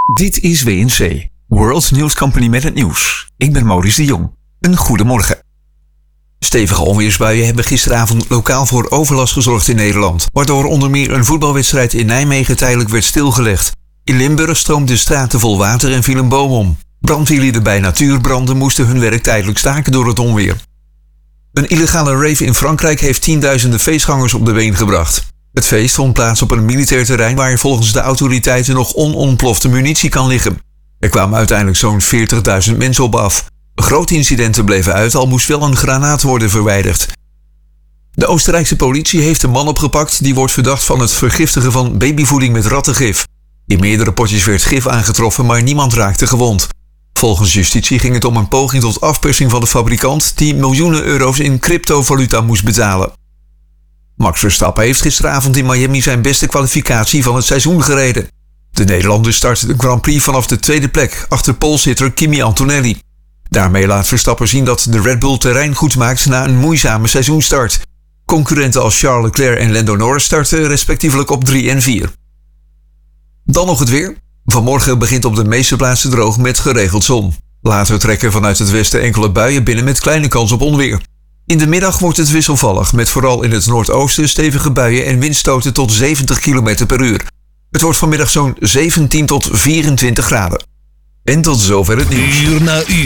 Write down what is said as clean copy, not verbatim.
Dit is WNC, World News Company met het nieuws. Ik ben Maurice de Jong. Een goedemorgen. Stevige onweersbuien hebben gisteravond lokaal voor overlast gezorgd in Nederland, waardoor onder meer een voetbalwedstrijd in Nijmegen tijdelijk werd stilgelegd. In Limburg stroomden de straten vol water en viel een boom om. Brandweerlieden bij natuurbranden moesten hun werk tijdelijk staken door het onweer. Een illegale rave in Frankrijk heeft tienduizenden feestgangers op de been gebracht. Het feest vond plaats op een militair terrein waar volgens de autoriteiten nog onontplofte munitie kan liggen. Er kwamen uiteindelijk zo'n 40.000 mensen op af. Grote incidenten bleven uit, al moest wel een granaat worden verwijderd. De Oostenrijkse politie heeft een man opgepakt die wordt verdacht van het vergiftigen van babyvoeding met rattengif. In meerdere potjes werd gif aangetroffen, maar niemand raakte gewond. Volgens justitie ging het om een poging tot afpersing van de fabrikant die miljoenen euro's in cryptovaluta moest betalen. Max Verstappen heeft gisteravond in Miami zijn beste kwalificatie van het seizoen gereden. De Nederlander startte de Grand Prix vanaf de tweede plek achter polezitter Kimi Antonelli. Daarmee laat Verstappen zien dat de Red Bull terrein goed maakt na een moeizame seizoenstart. Concurrenten als Charles Leclerc en Lando Norris starten respectievelijk op 3 en 4. Dan nog het weer. Vanmorgen begint op de meeste plaatsen droog met geregeld zon. Later trekken vanuit het westen enkele buien binnen met kleine kans op onweer. In de middag wordt het wisselvallig met vooral in het noordoosten stevige buien en windstoten tot 70 km per uur. Het wordt vanmiddag zo'n 17 tot 24 graden. En tot zover het nieuws. Uur na uur.